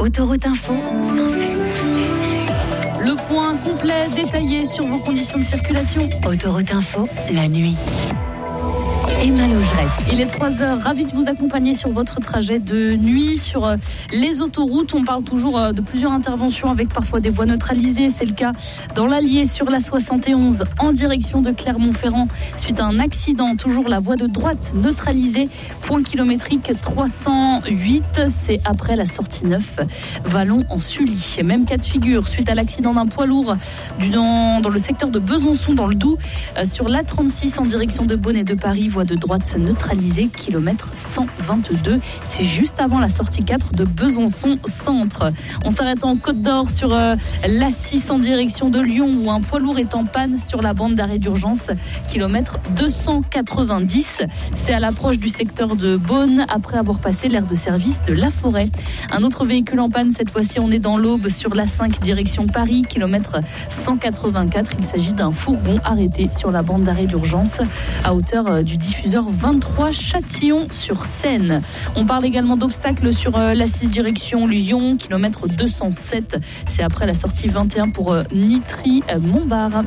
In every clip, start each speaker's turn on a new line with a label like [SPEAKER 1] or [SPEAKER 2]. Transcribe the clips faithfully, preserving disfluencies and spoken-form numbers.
[SPEAKER 1] Autoroute Info, cent sept.
[SPEAKER 2] Le point complet détaillé sur vos conditions de circulation.
[SPEAKER 1] Autoroute Info, la nuit. Emma Laugerette.
[SPEAKER 2] Il est trois heures, ravi de vous accompagner sur votre trajet de nuit, sur euh, les autoroutes. On parle toujours euh, de plusieurs interventions avec parfois des voies neutralisées. C'est le cas dans l'Allier sur la soixante et onze en direction de Clermont-Ferrand. Suite à un accident, toujours la voie de droite neutralisée. Point kilométrique trois cent huit, c'est après la sortie neuf, Vallon en Sully. Même cas de figure, suite à l'accident d'un poids lourd du, dans, dans le secteur de Besançon dans le Doubs, euh, sur l'A trente-six en direction de Beaune et de Paris, voie de droite neutralisée, kilomètre cent vingt-deux. C'est juste avant la sortie quatre de Besançon Centre. On s'arrête en Côte d'Or sur euh, l'A six en direction de Lyon où un poids lourd est en panne sur la bande d'arrêt d'urgence, kilomètre deux cent quatre-vingt-dix. C'est à l'approche du secteur de Beaune après avoir passé l'aire de service de La Forêt. Un autre véhicule en panne, cette fois-ci on est dans l'Aube sur l'A cinq direction Paris, kilomètre cent quatre-vingt-quatre. Il s'agit d'un fourgon arrêté sur la bande d'arrêt d'urgence à hauteur du diffuseur vingt-trois Châtillon-sur-Seine. On parle également d'obstacles sur euh, l'A six direction Lyon, kilomètre deux cent sept. C'est après la sortie vingt et un pour euh, Nitry-Montbard.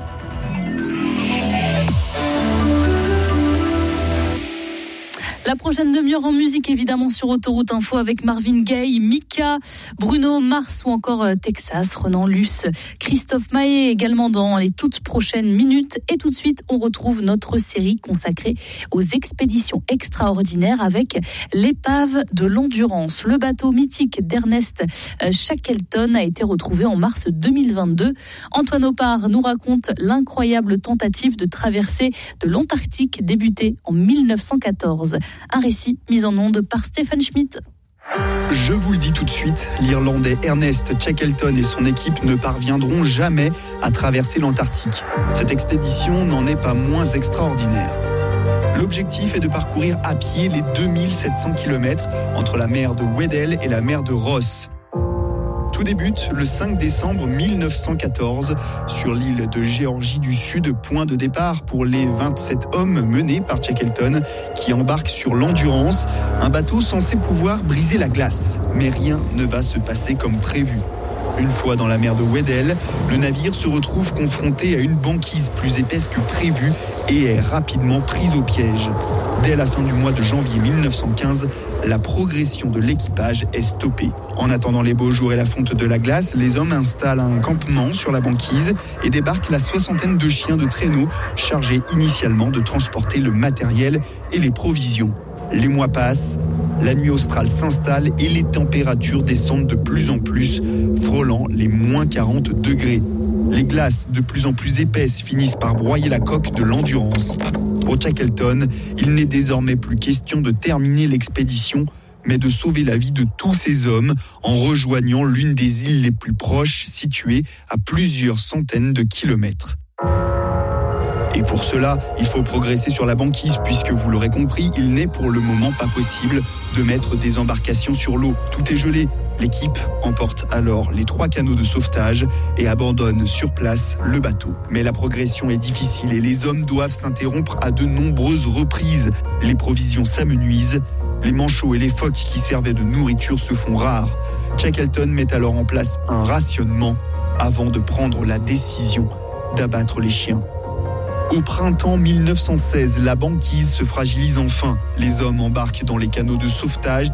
[SPEAKER 2] La prochaine demi-heure en musique, évidemment, sur Autoroute Info avec Marvin Gaye, Mika, Bruno Mars ou encore Texas, Renan Luce, Christophe Maé également dans les toutes prochaines minutes. Et tout de suite, on retrouve notre série consacrée aux expéditions extraordinaires avec l'épave de l'Endurance. Le bateau mythique d'Ernest Shackleton a été retrouvé en mars deux mille vingt-deux. Antoine Opar nous raconte l'incroyable tentative de traversée de l'Antarctique débutée en mille neuf cent quatorze. Un récit mis en onde par Stéphane Schmitt.
[SPEAKER 3] Je vous le dis tout de suite, l'Irlandais Ernest Shackleton et son équipe ne parviendront jamais à traverser l'Antarctique. Cette expédition n'en est pas moins extraordinaire. L'objectif est de parcourir à pied les deux mille sept cents kilomètres entre la mer de Weddell et la mer de Ross. Tout débute le cinq décembre mille neuf cent quatorze sur l'île de Géorgie du Sud, point de départ pour les vingt-sept hommes menés par Shackleton qui embarquent sur l'Endurance, un bateau censé pouvoir briser la glace. Mais rien ne va se passer comme prévu. Une fois dans la mer de Weddell, le navire se retrouve confronté à une banquise plus épaisse que prévu et est rapidement pris au piège. Dès la fin du mois de janvier mille neuf cent quinze, la progression de l'équipage est stoppée. En attendant les beaux jours et la fonte de la glace, les hommes installent un campement sur la banquise et débarquent la soixantaine de chiens de traîneau chargés initialement de transporter le matériel et les provisions. Les mois passent, la nuit australe s'installe et les températures descendent de plus en plus, frôlant les moins quarante degrés. Les glaces, de plus en plus épaisses, finissent par broyer la coque de l'Endurance. Pour Shackleton, il n'est désormais plus question de terminer l'expédition, mais de sauver la vie de tous ces hommes en rejoignant l'une des îles les plus proches, située à plusieurs centaines de kilomètres. Et pour cela, il faut progresser sur la banquise puisque, vous l'aurez compris, il n'est pour le moment pas possible de mettre des embarcations sur l'eau. Tout est gelé. L'équipe emporte alors les trois canots de sauvetage et abandonne sur place le bateau. Mais la progression est difficile et les hommes doivent s'interrompre à de nombreuses reprises. Les provisions s'amenuisent, les manchots et les phoques qui servaient de nourriture se font rares. Shackleton met alors en place un rationnement avant de prendre la décision d'abattre les chiens. Au printemps mille neuf cent seize, la banquise se fragilise enfin. Les hommes embarquent dans les canots de sauvetage